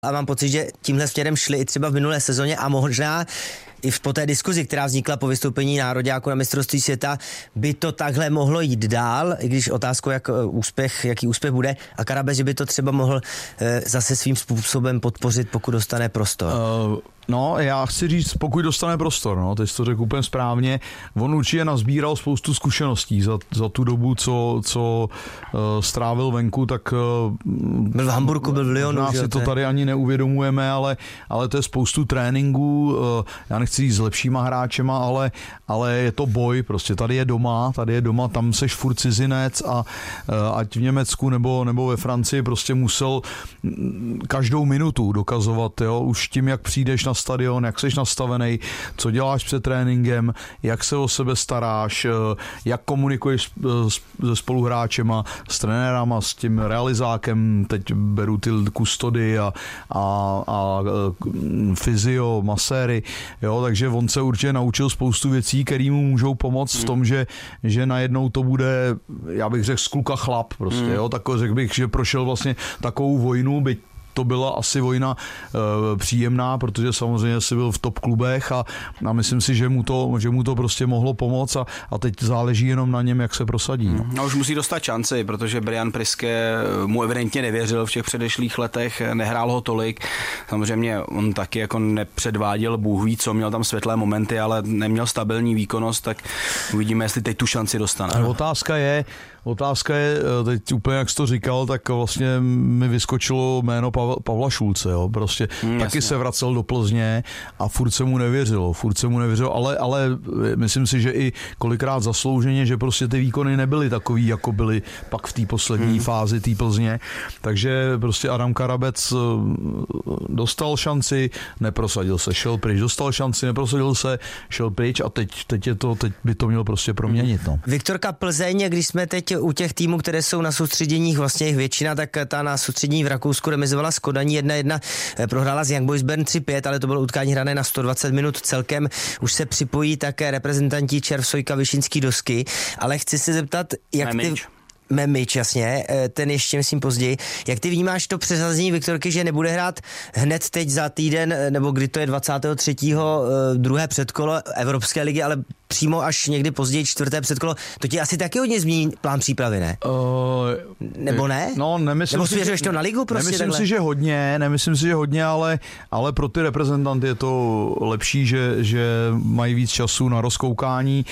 A mám pocit, že tímhle směrem šli i třeba v minulé sezóně a možná i po té diskuzi, která vznikla po vystoupení nároďáků na mistrovství světa, by to takhle mohlo jít dál, i když otázkou, jaký úspěch bude, a Karabeš, že by to třeba mohl zase svým způsobem podpořit, pokud dostane prostor. No, já chci říct, pokud dostane prostor, no, teď jsi to řekl úplně správně, on určitě nazbíral spoustu zkušeností za tu dobu, co strávil venku, tak byl v Hamburku, byl v Lyonu. Si to tady ani neuvědomujeme, ale to je spoustu tréninků, já nechci říct s lepšíma hráčema, ale je to boj, prostě tady je doma, tam seš furt cizinec a ať v Německu nebo ve Francii prostě musel každou minutu dokazovat, jo, už tím, jak přijdeš na stadion, jak seš nastavený, co děláš před tréninkem, jak se o sebe staráš, jak komunikuješ se spoluhráčema, s trenérama, s tím realizákem, teď beru ty kustody a fyzio, maséry, jo, takže on se určitě naučil spoustu věcí, které mu můžou pomoct v tom, že najednou to bude, já bych řekl, z kluka chlap prostě, jo, tak řekl bych, že prošel vlastně takovou vojnu, byť to byla asi vojna příjemná, protože samozřejmě si byl v top klubech a myslím si, že mu to prostě mohlo pomoct a teď záleží jenom na něm, jak se prosadí. No. A už musí dostat šanci, protože Brian Priske mu evidentně nevěřil v těch předešlých letech, nehrál ho tolik. Samozřejmě on taky jako nepředváděl Bůh ví co, měl tam světlé momenty, ale neměl stabilní výkonnost, tak uvidíme, jestli teď tu šanci dostane. Ale otázka je, teď úplně jak jsi to říkal, tak vlastně mi vyskočilo jméno Pavla Šulce, jo, prostě taky se vracel do Plzně a furt se mu nevěřilo, ale myslím si, že i kolikrát zaslouženě, že prostě ty výkony nebyly takový, jako byly pak v té poslední fázi té Plzně, takže prostě Adam Karabec dostal šanci, neprosadil se, šel pryč, dostal šanci, neprosadil se, šel pryč a teď by to mělo prostě proměnit. No. Viktorka Plzeň, když jsme teď u těch týmů, které jsou na soustředěních, vlastně jich většina, tak ta na soustředění v Rakousku remizovala s Kodaní 1-1, prohrála s Young Boys Bern 3-5, ale to bylo utkání hrané na 120 minut celkem. už se připojí také reprezentanti Červ, Sojka, Vyšinský Dosky, ale chci se zeptat, jak ty... Memič, jasně, ten ještě myslím později. Jak ty vnímáš to přesazení Viktorky, že nebude hrát hned teď za týden, nebo kdy to je 23. druhé předkolo Evropské ligy, ale přímo až někdy později 4. předkolo, to ti asi taky hodně změní plán přípravy, ne? Nebo ne? No, nemyslím. Nebo svěřuješ to na ligu prostě? Nemyslím si, že hodně, ale pro ty reprezentanty je to lepší, že mají víc času na rozkoukání,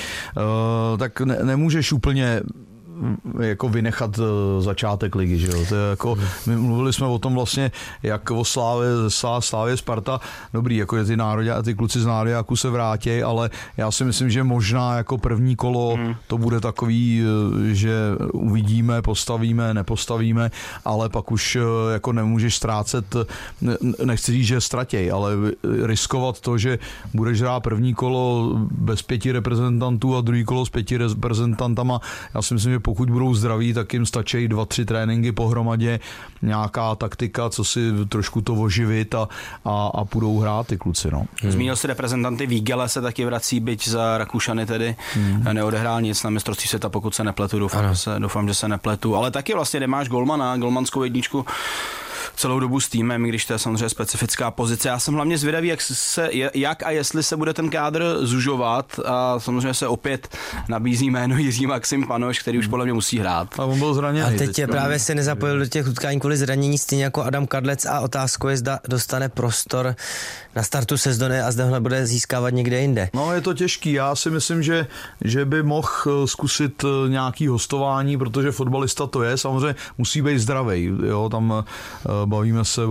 tak nemůžeš úplně jako vynechat začátek ligy, že jo. To je jako, my mluvili jsme o tom vlastně, jak o Slávě Sparta, dobrý, jako je ty kluci z nároďáků se vrátí, ale já si myslím, že možná jako první kolo to bude takový, že uvidíme, postavíme, nepostavíme, ale pak už jako nemůžeš ztrácet, nechci říct, že ztratěj, ale riskovat to, že budeš hrát první kolo bez 5 reprezentantů a druhý kolo s 5 reprezentantama, já si myslím, že pokud budou zdraví, tak jim stačí 2-3 tréninky pohromadě, nějaká taktika, co si trošku to oživit a půjdou hrát ty kluci. No. Zmínil si reprezentanty, Vígele se taky vrací, byť za Rakušany tedy neodehrál nic na mistrovství světa, pokud se nepletu, doufám, že se nepletu, ale taky vlastně nemáš golmana, golmanskou jedničku celou dobu s týmem, když to je samozřejmě specifická pozice. Já jsem hlavně zvědavý, jak a jestli se bude ten kádr zužovat a samozřejmě se opět nabízí jméno Jiří Maxim Panoš, který už podle mě musí hrát. A on byl zraněný. A teď právě se nezapojil do těch utkání kvůli zranění, stejně jako Adam Kadlec, a otázkou je, zda dostane prostor na startu sezóny a zda bude získávat někde jinde. No, je to těžký. Já si myslím, že by mohl zkusit nějaký hostování, protože fotbalista to je. Samozřejmě musí být zdravý. Jo, tam bavíme se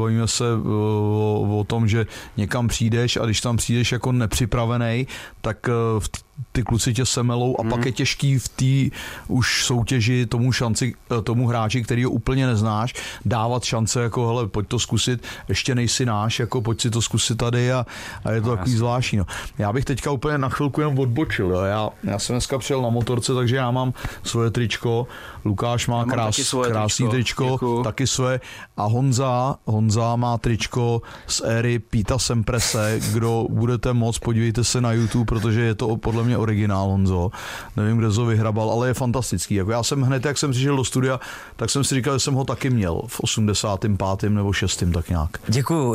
o tom, že někam přijdeš a když tam přijdeš jako nepřipravený, tak ty kluci tě semelou a pak je těžký v té už soutěži tomu hráči, který ho úplně neznáš, dávat šance jako hele, pojď to zkusit, ještě nejsi náš, jako pojď si to zkusit tady a je to takový zvláštní. No. Já bych teďka úplně na chvilku jen odbočil. Jo. Já jsem dneska přijel na motorce, takže já mám svoje tričko, Lukáš má krásný tričko, taky své, a Honza má tričko z éry Píta Semprese, kdo budete moc, podívejte se na YouTube, protože je to podle mě originál, Honzo. Nevím, kde to vyhrabal, ale je fantastický. Jako já jsem hned, jak jsem přišel do studia, tak jsem si říkal, že jsem ho taky měl v 85. nebo 6. tak nějak. Děkuju.